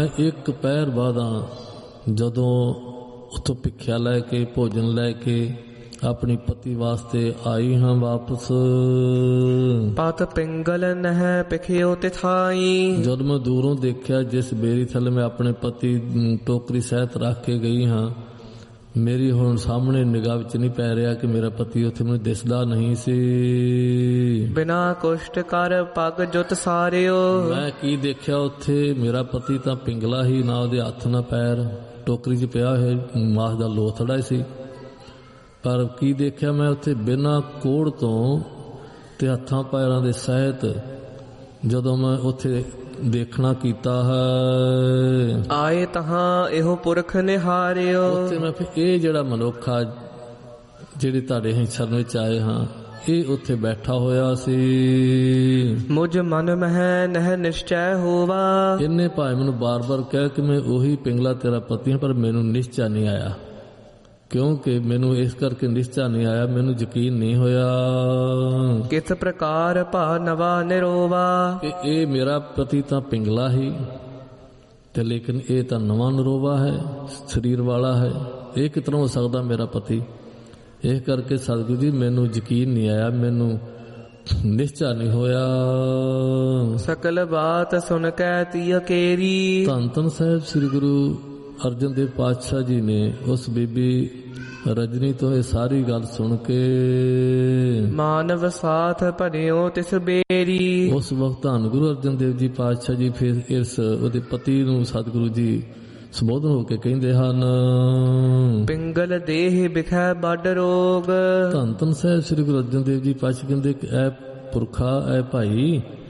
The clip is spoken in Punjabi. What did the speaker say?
ਇੱਕ ਪਹਿਰ ਬਾਅਦਾਂ ਜਦੋਂ ਉੱਥੋਂ ਭਿੱਖਿਆ ਲੈ ਕੇ ਭੋਜਨ ਲੈ ਕੇ ਆਪਣੀ ਪਤੀ ਵਾਸਤੇ ਆਈ ਹਾਂ ਵਾਪਸ। ਪਤ ਪਿੰਗਲ ਨਹਿ ਪਿਖਿਓ ਤਿਥਾਈ। ਜਦ ਮੈਂ ਦੂਰੋਂ ਦੇਖਿਆ ਜਿਸ ਬੇਰੀ ਥੱਲੇ ਮੈਂ ਆਪਣੇ ਪਤੀ ਟੋਕਰੀ ਸਹਿਤ ਰੱਖ ਕੇ ਗਈ ਹਾਂ, ਮੇਰੀ ਹੁਣ ਸਾਹਮਣੇ ਨਿਗਾਹ ਵਿੱਚ ਨਹੀਂ ਪੈ ਰਿਹਾ ਕਿ ਮੇਰਾ ਪਤੀ ਉੱਥੇ ਮੈਨੂੰ ਦਿਸਦਾ ਨਹੀਂ ਸੀ। ਬਿਨਾ ਕੁਸ਼ਟ ਕਰ ਪਗ ਜੁਤ ਸਾਰਿਓ। ਮੈਂ ਕੀ ਦੇਖਿਆ ਉੱਥੇ, ਮੇਰਾ ਪਤੀ ਤਾਂ ਪਿੰਗਲਾ ਹੀ, ਨਾ ਉਹਦੇ ਹੱਥ ਨਾ ਪੈਰ, ਟੋਕਰੀ 'ਚ ਪਿਆ ਹੋਇਆ ਮਾਸ ਦਾ ਲੋਥੜਾ ਸੀ। ਪਰ ਕੀ ਦੇਖਿਆ ਮੈਂ ਉੱਥੇ, ਬਿਨਾਂ ਕੋੜ ਤੋਂ ਤੇ ਹੱਥਾਂ ਪੈਰਾਂ ਦੇ ਸਹਿਤ ਜਦੋਂ ਮੈਂ ਉੱਥੇ ਦੇਖਣਾ ਕੀਤਾ ਹੈ। ਆਏ ਤਹਾਂ ਇਹੋ ਪੁਰਖ ਨਿਹਾਰਿਓ। ਉੱਥੇ ਮੈਂ ਫਿਰ ਇਹ ਜਿਹੜਾ ਮਨੁੱਖ ਆ ਜਿਹੜੇ ਤੁਹਾਡੇ ਹਿੰਸਨ ਵਿੱਚ ਆਏ ਹਾਂ, ਇਹ ਉੱਥੇ ਬੈਠਾ ਹੋਇਆ ਸੀ। ਮੁਝ ਮਨ ਮਹਿ ਨਹਿ ਨਿਸ਼ਚੈ ਹੋਵਾ। ਇਹਨੇ ਭਾਵੇਂ ਮੈਨੂੰ ਬਾਰ-ਬਾਰ ਕਹਿ ਕਿ ਮੈਂ ਉਹੀ ਪਿੰਗਲਾ ਤੇਰਾ ਪਤੀ ਹਾਂ, ਪਰ ਮੈਨੂੰ ਨਿਸ਼ਚਾ ਨਹੀਂ ਆਇਆ। ਕਿਉਂਕਿ ਮੈਨੂੰ ਇਸ ਕਰਕੇ ਨਿਸ਼ਚਾ ਨਹੀਂ ਆਇਆ, ਮੈਨੂੰ ਯਕੀਨ ਨਹੀਂ ਹੋਇਆ ਕਿਸ ਪ੍ਰਕਾਰ ਭਾ ਨਵਾ ਨਿਰੋਵਾ। ਕਿ ਇਹ ਮੇਰਾ ਪਤੀ ਤਾਂ ਪਿੰਗਲਾ ਹੀ ਤੇ ਲੇਕਿਨ ਇਹ ਤਾਂ ਨਵਾਂ ਨਿਰੋਵਾ ਹੈ, ਸਰੀਰ ਵਾਲਾ ਹੈ। ਇਹ ਕਿਸ ਤਰ੍ਹਾਂ ਹੋ ਸਕਦਾ ਮੇਰਾ ਪਤੀ? ਇਸ ਕਰਕੇ ਸਤਿਗੁਰੂ ਜੀ ਮੈਨੂੰ ਯਕੀਨ ਨਹੀਂ ਆਇਆ, ਮੈਨੂੰ ਨਿਸ਼ਚਾ ਨਹੀਂ ਹੋਇਆ। ਸਕਲ ਬਾਤ ਸੁਣ ਕੈ ਤੀਹ ਕੇਰੀ। ਧੰਨ ਧੰਨ ਸਾਹਿਬ ਸ੍ਰੀ ਗੁਰੂ ਅਰਜਨ ਦੇਵ ਪਾਤਸ਼ਾਹ ਜੀ ਨੇ ਉਸ ਬੀਬੀ ਰਜਨੀ ਤੋਂ ਇਹ ਸਾਰੀ ਗੱਲ ਸੁਣ ਕੇ ਮਾਨਵ ਸਾਥ ਭਰਿਓ ਤਿਸ ਬੇਰੀ। ਉਸ ਵਕਤ ਧੰਨ ਗੁਰੂ ਅਰਜਨ ਦੇਵ ਜੀ ਪਾਤਸ਼ਾਹ ਜੀ ਫਿਰ ਇਸ ਉਹਦੇ ਪਤੀ ਨੂੰ ਸਤਿਗੁਰੂ ਜੀ ਸੰਬੋਧਨ ਹੋ ਕੇ ਕਹਿੰਦੇ ਹਨ, ਪਿੰਗਲ ਦੇਹ ਬਿਖੈ ਬੱਡ ਰੋਗ। ਧੰਨ ਧੰਨ ਸਾਹਿਬ ਸ੍ਰੀ ਗੁਰੂ ਅਰਜਨ ਦੇਵ ਜੀ ਪਾਤਸ਼ਾਹ ਕਹਿੰਦੇ ਕਿ ਐ ਪੁਰਖਾ, ਐ ਭਾਈ,